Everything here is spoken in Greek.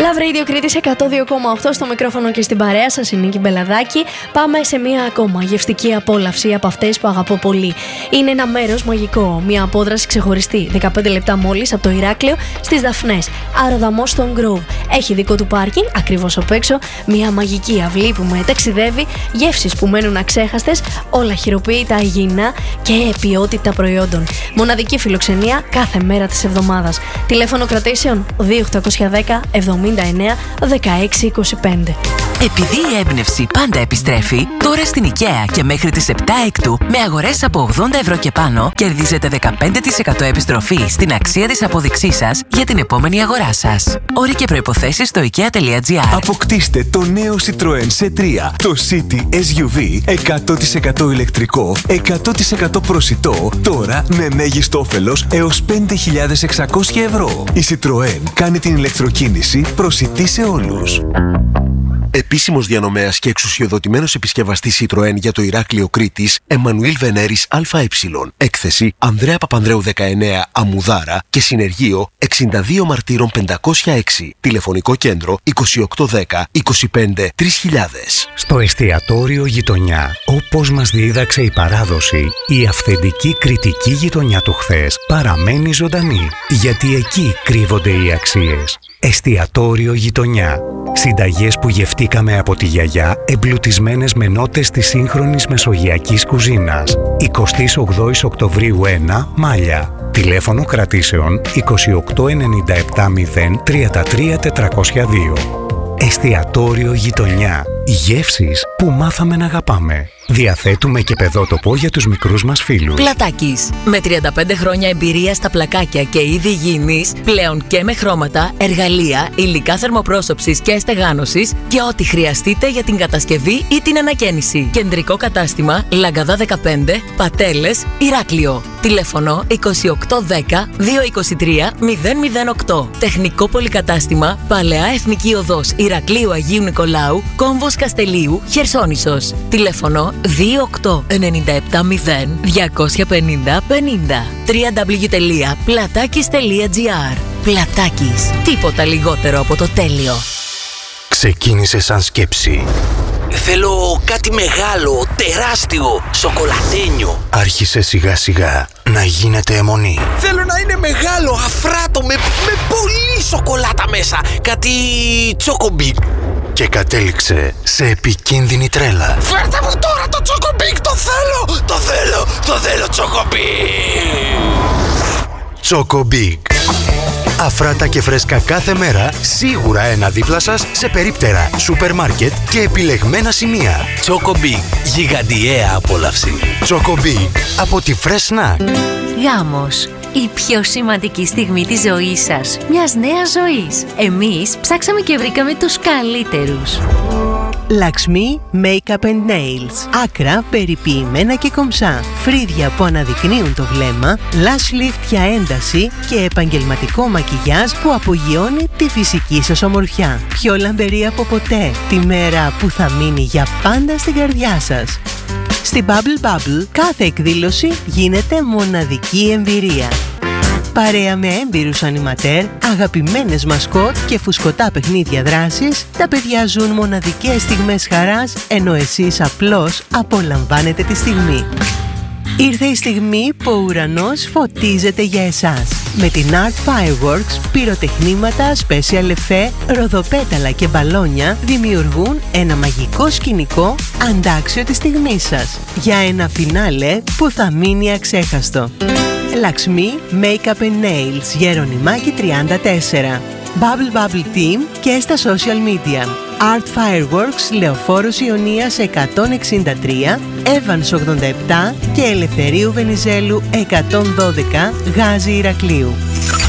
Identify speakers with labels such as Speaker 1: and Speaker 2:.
Speaker 1: Love Radio Κρήτης 102,8 στο μικρόφωνο και στην παρέα σας, η Νίκη Μπελαδάκη. Πάμε σε μία ακόμα γευστική απόλαυση από αυτές που αγαπώ πολύ. Είναι ένα μέρος μαγικό, μία απόδραση ξεχωριστή. 15 λεπτά μόλις από το Ηράκλειο στις Δαφνές. Αεροδρομός στον Grove. Έχει δικό του πάρκινγκ ακριβώς απ' έξω. Μία μαγική αυλή που με ταξιδεύει. Γεύσεις που μένουν αξέχαστες. Όλα χειροποίητα, υγιεινά και ποιότητα προϊόντων. Μοναδική φιλοξενία κάθε μέρα της εβδομάδας. Τηλέφωνο κρατήσεων 2810 79 16 25.
Speaker 2: Επειδή η έμπνευση πάντα επιστρέφει, τώρα στην IKEA και μέχρι τις 7 Έκτου, με αγορές από 80 ευρώ και πάνω, κερδίζετε 15% επιστροφή στην αξία της απόδειξής σας για την επόμενη αγορά σας. Όροι και προϋποθέσεις στο ikea.gr.
Speaker 3: Αποκτήστε το νέο Citroën C3, το City SUV, 100% ηλεκτρικό, 100% προσιτό, τώρα με μέγιστο όφελος έως 5.600 ευρώ. Η Citroën κάνει την ηλεκτροκίνηση προσιτή σε όλους.
Speaker 4: Επίσημος διανομέας και εξουσιοδοτημένος επισκευαστής Citroën για το Ηράκλειο Κρήτης, Εμμανουήλ Βενέρης ΑΕ. Έκθεση Ανδρέα Παπανδρέου 19 Αμμουδάρα και συνεργείο 62 Μαρτύρων 506. Τηλεφωνικό κέντρο 2810 25 3000.
Speaker 5: Στο εστιατόριο Γειτονιά, όπως μας δίδαξε η παράδοση, η αυθεντική κρητική γειτονιά του χθες παραμένει ζωντανή, γιατί εκεί κρύβονται οι αξίες. Εστιατόριο Γειτονιά. Συνταγές που γευτήκαμε από τη γιαγιά, εμπλουτισμένες με νότες της σύγχρονης μεσογειακής κουζίνας. 28 Οκτωβρίου 1, Μάλια. Τηλέφωνο κρατήσεων 28 97 0 33 402. Εστιατόριο Γειτονιά. Γεύσεις που μάθαμε να αγαπάμε. Διαθέτουμε και παιδότοπο για τους μικρούς μας φίλους.
Speaker 2: Πλατάκης. Με 35 χρόνια εμπειρία στα πλακάκια και είδη υγιεινής, πλέον και με χρώματα, εργαλεία, υλικά θερμοπρόσωψης και στεγάνωσης και ό,τι χρειαστείτε για την κατασκευή ή την ανακαίνιση. Κεντρικό κατάστημα Λαγκαδά 15, Πατέλες, Ηράκλειο. Τηλέφωνο 2810 223 008. Τεχνικό πολυκατάστημα Παλαιά Εθνική Οδός Ηρακλείου Αγίου Νικολάου, Κόμβος Καστελίου, Χερσόνησος. Τηλέφωνο 28 97 0 250 50. www.platakis.gr. Πλατάκης. Τίποτα λιγότερο από το τέλειο.
Speaker 5: Ξεκίνησε σαν σκέψη.
Speaker 6: Θέλω κάτι μεγάλο, τεράστιο, σοκολατένιο.
Speaker 5: Άρχισε σιγά σιγά να γίνεται αιμονή.
Speaker 6: Θέλω να είναι μεγάλο, αφράτο, με πολύ σοκολάτα μέσα. Κάτι τσοκομπίκ.
Speaker 5: Και κατέληξε σε επικίνδυνη τρέλα.
Speaker 6: Φέρτε μου τώρα το τσοκομπίκ, το θέλω τσοκομπίκ.
Speaker 5: Τσοκομπίκ. Αφράτα και φρέσκα κάθε μέρα, σίγουρα ένα δίπλα σας σε περίπτερα, σούπερ μάρκετ και επιλεγμένα σημεία.
Speaker 6: Τσοκομπίκ, γιγαντιαία απόλαυση.
Speaker 5: Τσοκομπίκ από τη Fresh Snack.
Speaker 7: Γάμος. Η πιο σημαντική στιγμή της ζωής σας. Μιας νέας ζωής. Εμείς ψάξαμε και βρήκαμε τους καλύτερους.
Speaker 8: Lakshmi Makeup and Nails. Άκρα περιποιημένα και κομψά. Φρύδια που αναδεικνύουν το βλέμμα, lash lift για ένταση και επαγγελματικό μακιγιάζ που απογειώνει τη φυσική σας ομορφιά. Πιο λαμπερή από ποτέ. Τη μέρα που θα μείνει για πάντα στην καρδιά σας. Στην Bubble Bubble κάθε εκδήλωση γίνεται μοναδική εμπειρία. Παρέα με έμπειρους ανιματέρ, αγαπημένες μασκότ και φουσκωτά παιχνίδια δράσης, τα παιδιά ζουν μοναδικές στιγμές χαράς, ενώ εσείς απλώς απολαμβάνετε τη στιγμή. Ήρθε η στιγμή που ο ουρανός φωτίζεται για εσάς. Με την Art Fireworks, πυροτεχνήματα, special effect, ροδοπέταλα και μπαλόνια δημιουργούν ένα μαγικό σκηνικό αντάξιο της στιγμής σας. Για ένα φινάλε που θα μείνει αξέχαστο. Lakshmi Makeup and Nails, Γερονιμάκη 34. Bubble Bubble Team και στα social media. Art Fireworks, Λεωφόρος Ιωνίας 163, Evans 87 και Ελευθερίου Βενιζέλου 112, Γάζι Ηρακλείου.